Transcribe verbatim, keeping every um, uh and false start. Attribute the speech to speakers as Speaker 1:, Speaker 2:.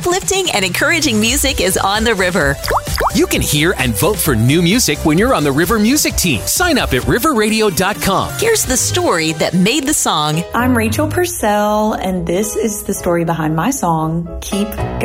Speaker 1: uplifting and encouraging music is on the river.
Speaker 2: You can hear and vote for new music when you're on the River Music Team. Sign up at river radio dot com.
Speaker 1: Here's the story that made the song.
Speaker 3: I'm Rachel Purcell, and this is the story behind my song, Keep Going.